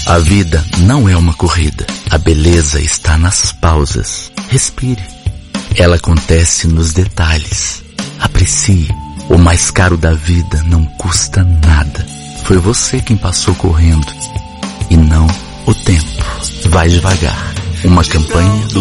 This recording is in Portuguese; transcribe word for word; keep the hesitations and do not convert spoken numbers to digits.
A vida não é uma corrida. A beleza está nas pausas. Respire. Ela acontece nos detalhes. Aprecie. O mais caro da vida não custa nada. Foi você quem passou correndo e não o tempo. Vai devagar. Uma campanha do